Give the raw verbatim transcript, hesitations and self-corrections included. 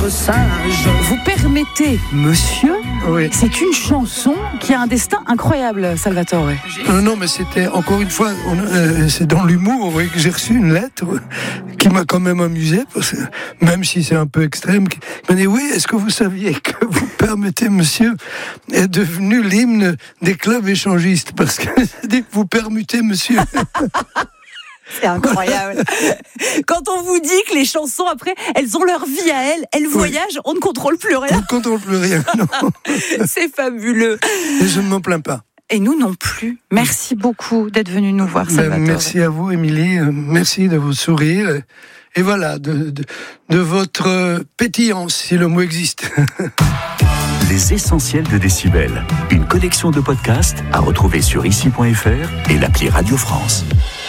Sage. Vous permettez, monsieur, Oui. c'est une chanson qui a un destin incroyable, Salvatore. Non, non, mais c'était, encore une fois, on, euh, c'est dans l'humour oui, que j'ai reçu une lettre qui m'a quand même amusé, parce que, même si c'est un peu extrême, qui m'a dit, oui, est-ce que vous saviez que vous permettez, monsieur, est devenu l'hymne des clubs échangistes, parce que dès que vous permettez, monsieur... C'est incroyable. Quand on vous dit que les chansons, après, elles ont leur vie à elles, elles voyagent, on ne contrôle plus rien. On ne contrôle plus rien, non. C'est fabuleux. Et je ne m'en plains pas. Et nous non plus. Merci beaucoup d'être venu nous voir, Salvatore. Ben, merci à vous, Émilie. Merci de vos sourires. Et voilà, de, de, de votre pétillance, si le mot existe. Les essentiels de Décibel. Une collection de podcasts à retrouver sur ici point f r et l'appli Radio France.